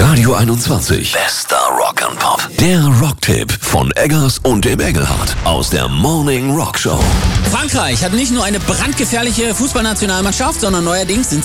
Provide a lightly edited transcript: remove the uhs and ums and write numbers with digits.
Radio 21. Bester Rock and Pop. Der Rocktipp von Eggers und dem Engelhardt aus der Morning Rock Show. Frankreich hat nicht nur eine brandgefährliche Fußballnationalmannschaft, sondern neuerdings sind